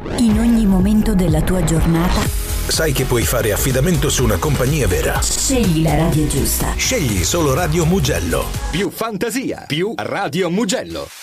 In ogni momento della tua giornata sai che puoi fare affidamento su una compagnia vera. scegli la radio giusta. Scegli solo Radio Mugello. Più fantasia, più Radio Mugello.